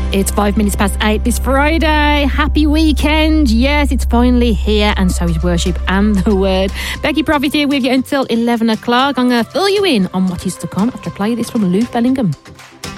It's 5 minutes past 8 this Friday. Happy weekend. Yes, it's finally here, and so is worship and the word. Becky Prophet here with you until 11 o'clock. I'm going to fill you in on what is to come after I play this from Lou Bellingham.